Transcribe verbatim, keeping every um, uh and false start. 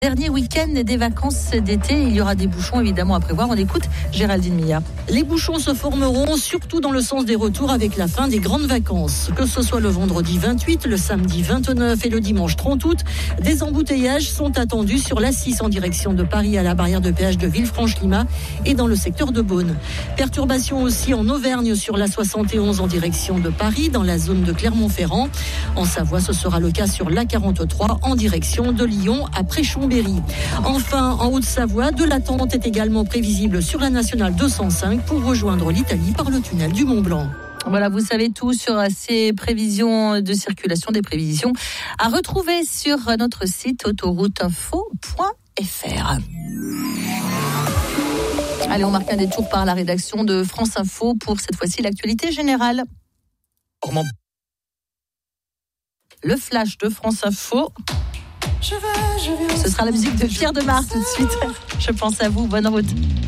Dernier week-end des vacances d'été, il y aura des bouchons évidemment à prévoir. On écoute Géraldine Milla. Les bouchons se formeront surtout dans le sens des retours avec la fin des grandes vacances. Que ce soit le vendredi vingt-huit, le samedi vingt-neuf et le dimanche trente août, des embouteillages sont attendus sur l'A six en direction de Paris à la barrière de péage de Villefranche-Lima et dans le secteur de Beaune. Perturbations aussi en Auvergne sur l'A soixante et onze en direction de Paris dans la zone de Clermont-Ferrand. En Savoie, ce sera le cas sur l'A quarante-trois en direction de Lyon après Chambéry. Enfin, en Haute-Savoie, de l'attente est également prévisible sur la nationale deux cent cinq pour rejoindre l'Italie par le tunnel du Mont-Blanc. Voilà, vous savez tout sur ces prévisions de circulation, des prévisions à retrouver sur notre site autoroute info point f r. Allez, on marque un détour par la rédaction de France Info pour cette fois-ci l'actualité générale. Le flash de France Info. Je vais, je vais Ce sera la musique de Pierre Demar tout de suite. Je pense à vous. Bonne route.